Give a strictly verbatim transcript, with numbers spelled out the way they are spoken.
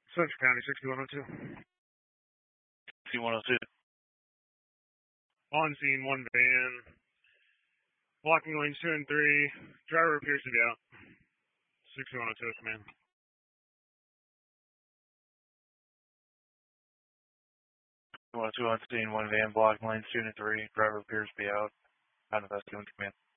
Central County, sixty-one oh two. sixty-one oh two. On scene, one van. Blocking lanes two and three. Driver appears to be out. sixty-one oh two, command. sixty-one oh two on scene, one van, blocking lanes two and three. Driver appears to be out. Out of that, command.